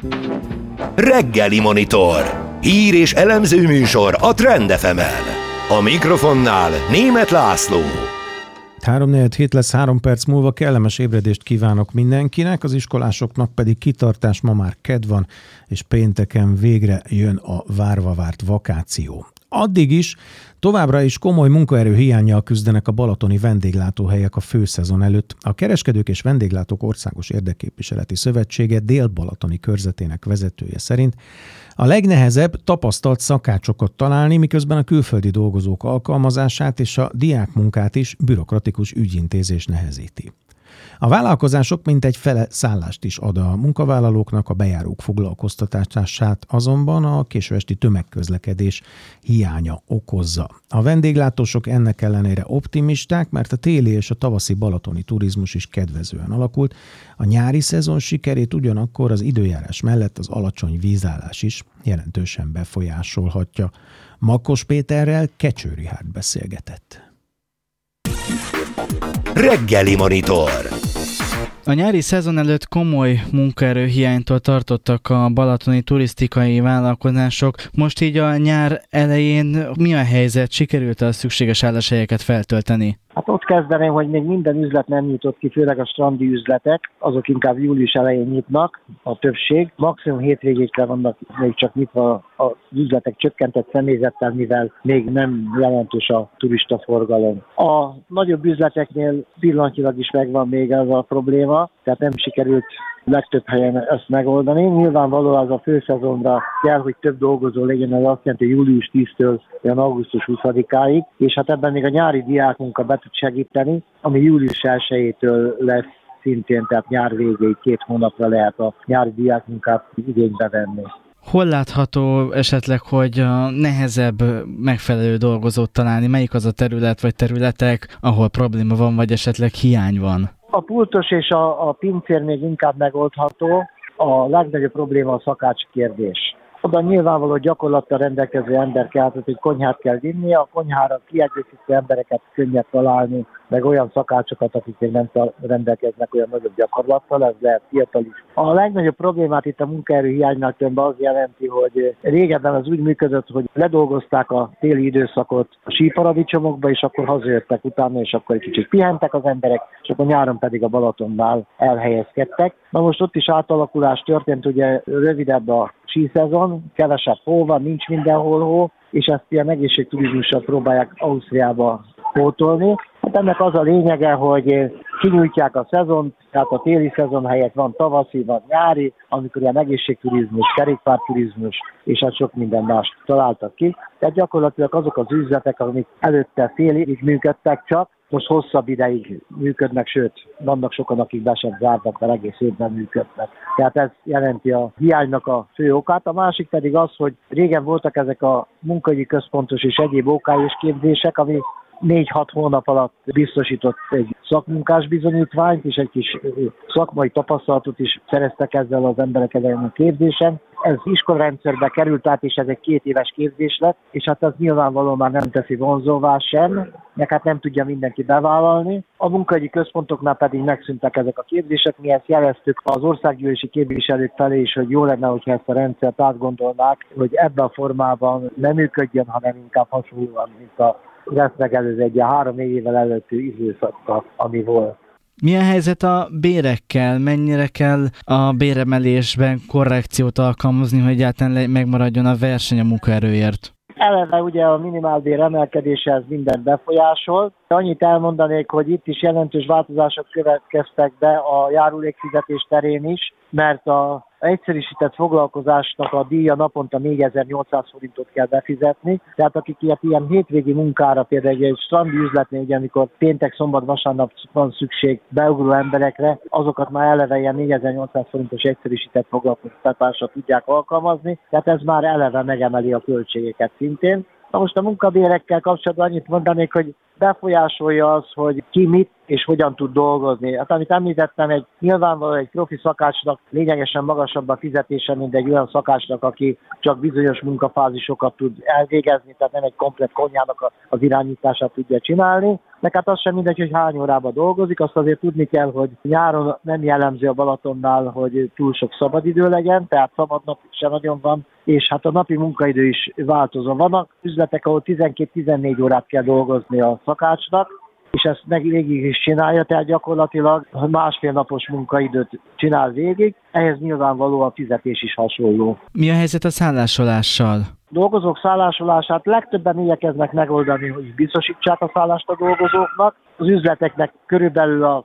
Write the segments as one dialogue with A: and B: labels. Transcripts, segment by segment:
A: Reggeli Monitor. Hír és elemző műsor a Trend FM-en. A mikrofonnál Németh László.
B: 3-4 lesz, 3 perc múlva. Kellemes ébredést kívánok mindenkinek, az iskolásoknak pedig kitartás, ma már kedd van, és pénteken végre jön a várva várt vakáció. Addig is továbbra is komoly munkaerő hiánnyal küzdenek a balatoni vendéglátóhelyek a főszezon előtt. A Kereskedők és Vendéglátók Országos Érdekképviseleti Szövetsége Dél-Balatoni körzetének vezetője szerint a legnehezebb tapasztalt szakácsokat találni, miközben a külföldi dolgozók alkalmazását és a diákmunkát is bürokratikus ügyintézés nehezíti. A vállalkozások mintegy fele szállást is ad a munkavállalóknak, a bejárók foglalkoztatását azonban a késő esti tömegközlekedés hiánya okozza. A vendéglátósok ennek ellenére optimisták, mert a téli és a tavaszi balatoni turizmus is kedvezően alakult. A nyári szezon sikerét ugyanakkor az időjárás mellett az alacsony vízállás is jelentősen befolyásolhatja. Makkos Péterrel Kecső Richárd beszélgetett.
A: Reggeli Monitor.
C: A nyári szezon előtt komoly munkaerőhiánytól tartottak a balatoni turisztikai vállalkozások. Most így a nyár elején mi a helyzet? Sikerült a szükséges álláshelyeket feltölteni?
D: Hát ott kezdeném, hogy még minden üzlet nem nyitott ki, főleg a strandi üzletek, azok inkább július elején nyitnak, a többség. Maximum hétvégékre vannak még csak nyitva az üzletek csökkentett személyzettel, mivel még nem jelentős a turistaforgalom. A nagyobb üzleteknél pillanatnyilag is megvan még ez a probléma, tehát nem sikerült legtöbb helyen ezt megoldani. Nyilvánvalóan az a főszezonra kell, hogy több dolgozó legyen, ez azt jelenti, hogy július 10-től olyan augusztus 20-áig, és hát ebben még a nyári diákmunka be tud segíteni, ami július 1-től lesz szintén, tehát nyár végéig 2 hónapra lehet a nyári diákmunkát igénybe venni.
C: Hol látható esetleg, hogy a nehezebb megfelelő dolgozót találni? Melyik az a terület vagy területek, ahol probléma van, vagy esetleg hiány van?
D: A pultos és a pincér még inkább megoldható, a legnagyobb probléma a szakács kérdés. Oda nyilvánvaló gyakorlattal rendelkező ember kell, hogy konyhát kell vinni, a konyhára kiegészítő embereket könnyebb találni, meg olyan szakácsokat, akik még nem rendelkeznek olyan nagyobb gyakorlattal, ez lehet fiatal is. A legnagyobb problémát itt a munkaerőhiánynál többben az jelenti, hogy régebben az úgy működött, hogy ledolgozták a téli időszakot a síparadicsomokba, és akkor hazajöttek utána, és akkor egy kicsit pihentek az emberek, és akkor nyáron pedig a Balatonnál elhelyezkedtek. Na most ott is átalakulás történt, ugye rövidebb a síszezon, kevesebb hó van, nincs mindenhol hó, és ezt ilyen egészségturizmussal próbálják Ausztriába pótolni. Hát ennek az a lényege, hogy kinyújtják a szezont, tehát a téli szezon helyett van tavaszi, van nyári, amikor ilyen egészségturizmus, kerékpárturizmus, és hát sok minden mást találtak ki. Tehát gyakorlatilag azok az üzletek, amik előtte fél évig működtek csak, most hosszabb ideig működnek, sőt, vannak sokan, akik be sem zártak, mert egész évben működnek. Tehát ez jelenti a hiánynak a fő okát. A másik pedig az, hogy régen voltak ezek a munkahogyi központos és egyéb OK-s képzések, ami 4-6 hónap alatt biztosított egy szakmunkás bizonyítványt, és egy kis szakmai tapasztalatot is szereztek ezzel az emberek ezen a képzésen. Ez iskolarendszerbe került át, és ez egy 2 éves képzés lett, és hát ez nyilvánvalóan már nem teszi vonzóvá sem, meg hát nem tudja mindenki bevállalni. A munkahogyi központoknál pedig megszűntek ezek a képzések, mi ezt jeleztük az országgyűlési képviselők felé is, hogy jó lenne, hogyha ezt a rendszert átgondolnák, hogy ebben a formában nem működjön, hanem inkább hasonlóan, mint a ezt megelőző egy 3-4 évvel előtti időszakkal, ami volt.
C: Milyen helyzet a bérekkel? Mennyire kell a béremelésben korrekciót alkalmazni, hogy egyáltalán megmaradjon a verseny a munkaerőért?
D: Eleve ugye a minimálbér emelkedése ez mindent befolyásol. Annyit elmondanék, hogy itt is jelentős változások következtek be a járulékfizetés terén is, mert a egyszerűsített foglalkozásnak a díja naponta 4800 forintot kell befizetni. Tehát akik ilyen hétvégi munkára, például egy strandi üzletnél, ugye, amikor péntek, szombat, vasárnap van szükség beugró emberekre, azokat már eleve ilyen 4800 forintos egyszerűsített foglalkoztatásra tudják alkalmazni. Tehát ez már eleve megemeli a költségeket szintén. Na most a munkabérekkel kapcsolatban annyit mondanék, hogy befolyásolja az, hogy ki mit és hogyan tud dolgozni. Hát amit említettem, nyilvánvalóan egy profi szakácsnak lényegesen magasabb a fizetése, mint egy olyan szakácsnak, aki csak bizonyos munkafázisokat tud elvégezni, tehát nem egy komplett konyhának az irányítását tudja csinálni. meg hát az sem mindegy, hogy hány órában dolgozik, azt azért tudni kell, hogy nyáron nem jellemző a Balatonnál, hogy túl sok szabadidő legyen, tehát szabad nap sem nagyon van, és hát a napi munkaidő is változó. Vannak üzletek, ahol 12-14 órát kell dolgozni a szakácsnak, és ezt meg végig is csinálja, tehát gyakorlatilag másfél napos munkaidőt csinál végig, ehhez nyilvánvaló a fizetés is hasonló.
C: Mi a helyzet a szállásolással?
D: Dolgozók szállásolását legtöbben igyekeznek megoldani, hogy biztosítsák a szállást a dolgozóknak. Az üzleteknek körülbelül a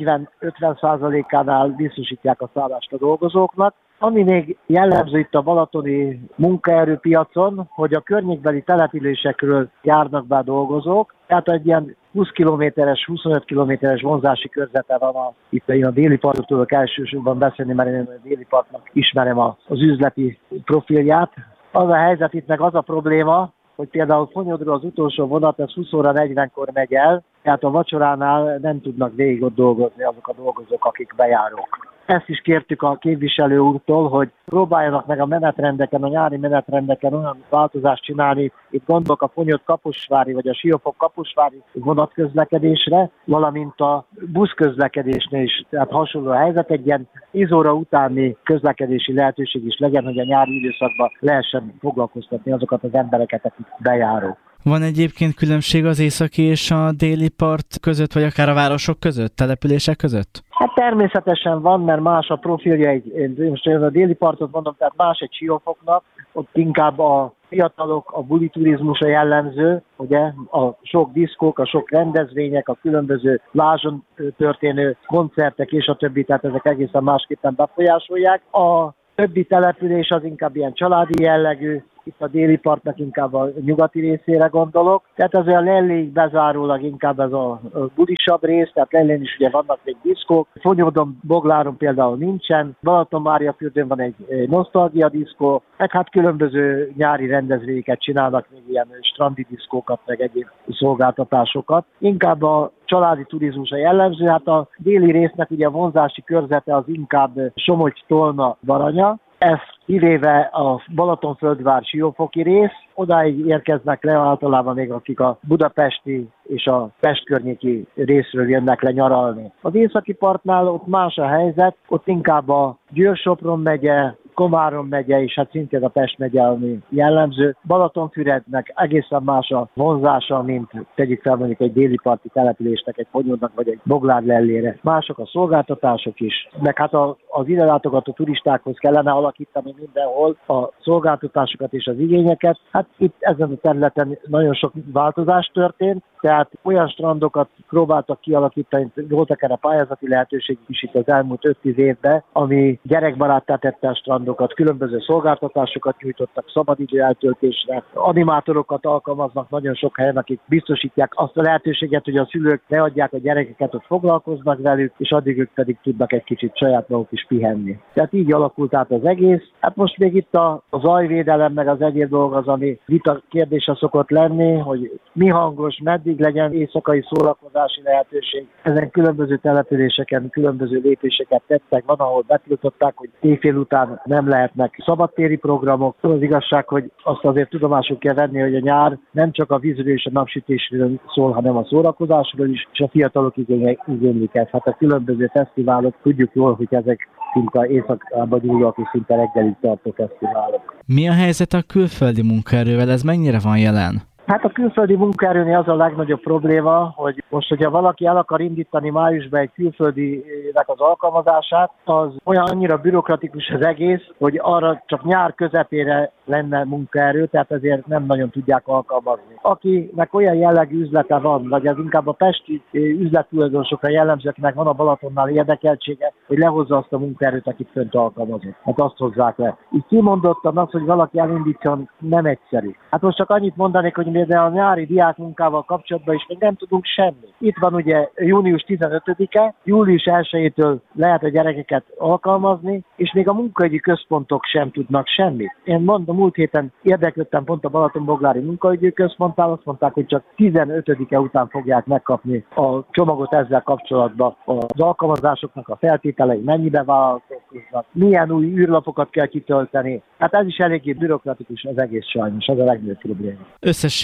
D: 40-50%-ánál biztosítják a szállást a dolgozóknak. Ami még jellemző itt a balatoni munkaerőpiacon, hogy a környékbeli településekről járnak be a dolgozók, tehát egy ilyen 20 kilométeres, 25 kilométeres vonzási körzete van itt én a déli partot tudok elsősorban beszélni, mert én a déli partnak ismerem az üzleti profilját. Az a helyzet itt meg az a probléma, hogy például Fonyodról az utolsó vonat, ez 20 óra 40-kor megy el, tehát a vacsoránál nem tudnak végig ott dolgozni azok a dolgozók, akik bejárók. Ezt is kértük a képviselő úrtól, hogy próbáljanak meg a menetrendeken, a nyári menetrendeken olyan változást csinálni. Itt gondolok a Fonyod-Kaposvári vagy a Siófok-Kaposvári vonatközlekedésre, valamint a buszközlekedésnél is, tehát hasonló a helyzet. Egy ilyen 10 óra utáni közlekedési lehetőség is legyen, hogy a nyári időszakban lehessen foglalkoztatni azokat az embereket, akik bejárók.
C: Van egyébként különbség az északi és a déli part között, vagy akár a városok között, települések között?
D: Hát természetesen van, mert más a profilja, most a déli partot mondom, tehát más egy Siófoknak, ott inkább a fiatalok, a buliturizmus a jellemző, ugye, a sok diszkók, a sok rendezvények, a különböző plázson történő koncertek és a többi, tehát ezek egészen másképpen befolyásolják. A többi település az inkább ilyen családi jellegű, itt a déli partnak inkább a nyugati részére gondolok. Tehát az olyan Lelléig bezárólag inkább ez a budisabb rész, tehát Lellén is ugye vannak még diszkók. Fonyódon, Bogláron például nincsen, Balatonmáriafürdőn van egy nosztalgia diszkó, meg hát különböző nyári rendezvényeket csinálnak, még ilyen strandi diszkókat, meg egyéb szolgáltatásosokat. Inkább a családi turizmus a jellemző, hát a déli résznek ugye a vonzási körzete az inkább Somogy, Tolna, Baranya. Ezt kivéve a Balatonföldvár siófoki rész, odáig érkeznek le általában még akik a budapesti és a Pest környéki részről jönnek le nyaralni. Az északi partnál ott más a helyzet, ott inkább a Győr-Sopron megye, Komárom megye és hát szintén a Pest megye, ami jellemző. Balatonfürednek egészen más a vonzása, mint tegyük fel mondjuk egy déli parti településnek, egy Fonyódnak vagy egy Boglár-Lellére. Mások a szolgáltatások is, meg hát az ide látogató turistákhoz kellene alakítani mindenhol a szolgáltatásokat és az igényeket. Hát itt ezen a területen nagyon sok változás történt, tehát olyan strandokat próbáltak kialakítani, voltak erre pályázati lehetőségek is itt az elmúlt 5-10 évben, ami gyerekbaráttá tette a strandokat, különböző szolgáltatásokat nyújtottak szabadidő eltöltésre, animátorokat alkalmaznak nagyon sok helyen, akik biztosítják azt a lehetőséget, hogy a szülők ne adják a gyerekeket, ott foglalkoznak velük, és addig ők pedig tudnak egy kicsit saját maguk is pihenni. Tehát így alakult át az egész. Hát most még itt a zajvédelem, meg az egyéb dolog az, ami vita kérdése szokott lenni, hogy mi hangos, meddig legyen éjszakai szórakozási lehetőség. Ezen különböző településeken különböző lépéseket tettek, van, ahol betiltották, hogy éjfél után nem lehetnek szabadtéri programok. Az igazság, hogy azt azért tudomásul kell venni, hogy a nyár nem csak a vízről és a napsütésről szól, hanem a szórakozásról is, és a fiatalok igénylik ezt. Hát a különböző fesztiválok, tudjuk jól, hogy ezek szinte éjszakában nyúlnak és szinte reggelig tartó fesztiválok.
C: Mi a helyzet a külföldi munkaerővel? Ez mennyire van jelen?
D: Hát a külföldi munkaerőnél az a legnagyobb probléma, hogy most, hogyha valaki el akar indítani májusban egy külföldinek az alkalmazását, az olyan annyira bürokratikus az egész, hogy arra csak nyár közepére lenne munkaerő, tehát ezért nem nagyon tudják alkalmazni. Akinek olyan jellegű üzlete van, vagy az inkább a pesti üzlettulajdonosokra jellemző, akinek van a Balatonnál érdekeltsége, hogy lehozza azt a munkaerőt, akit fönt alkalmazott. Hát azt hozzák le. Így kimondottan az, hogy valaki elindítson, nem egyszerű. Hát most csak annyit mondanék, hogy de a nyári diákmunkával kapcsolatban is még nem tudunk semmit. Itt van ugye június 15-e, július 1-től lehet a gyerekeket alkalmazni, és még a munkaügyi központok sem tudnak semmit. Én mondom, múlt héten érdeklődtem pont a Balatonboglári munkaügyi központtál, azt mondták, hogy csak 15-e után fogják megkapni a csomagot ezzel kapcsolatban. Az alkalmazásoknak a feltételei mennyibe vállalkoznak, milyen új űrlapokat kell kitölteni. Hát ez is eléggé bürokratikus az egész sajnos, ez a legnagyobb probléma.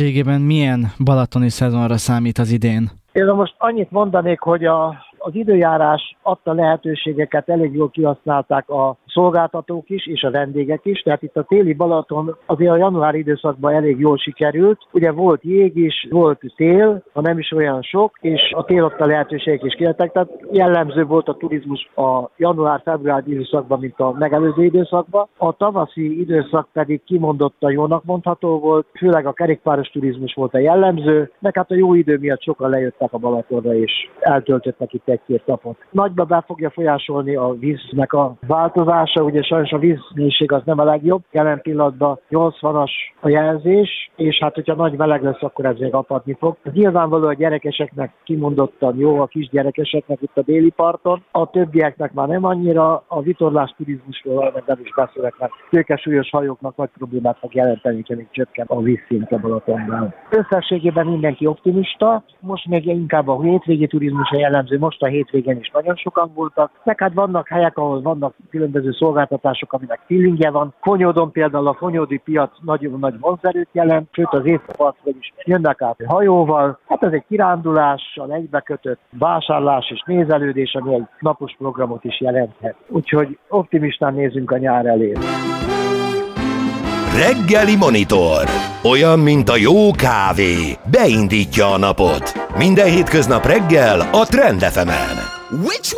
C: összességében milyen balatoni szezonra számít az idén?
D: Én most annyit mondanék, hogy az időjárás adta lehetőségeket elég jól kihasználták a szolgáltatók is, és a vendégek is, tehát itt a téli Balaton azért a januári időszakban elég jól sikerült. Ugye volt jég is, volt tél, ha nem is olyan sok, és a tél adta lehetőségek is kijöttek, tehát jellemző volt a turizmus a január-február időszakban, mint a megelőző időszakban. A tavaszi időszak pedig kimondottan jónak mondható volt, főleg a kerékpáros turizmus volt a jellemző, meg hát a jó idő miatt sokan lejöttek a Balatonra, és eltöltöttek itt egy-két napot. Nagyba be fogja folyásolni a víznek a változása, ugye sajnos a vízmélység az nem a legjobb, jelen pillanatban 80-as a jelzés, és hát hogyha nagy meleg lesz, akkor ez még apadni fog. Ez nyilvánvaló a gyerekeseknek kimondottan jó, a kisgyerekeseknek itt a déli parton, a többieknek már nem annyira, a vitorlás turizmusról nem is beszélek, mert tőkesúlyos hajóknak nagy problémát fog jelenteni, hogyha még csökken a vízszint a Balatonnál. Összességében mindenki optimista, most még inkább a hétvégi turizmus a jellemző, most a hétvégen is nagyon sokan voltak, meg hát vannak helyek, ahol vannak különböző szolgáltatások, aminek feelingje van. Fonyódon például a fonyódi piac nagyon nagy vonzerőt jelent, sőt az északpartról is jönnek át hajóval. Hát ez egy kirándulással egybekötött vásárlás és nézelődés, ami egy napos programot is jelenthet. Úgyhogy optimistán nézünk a nyár elé.
A: Reggeli Monitor. Olyan, mint a jó kávé. Beindítja a napot. Minden hétköznap reggel a Trend FM-en.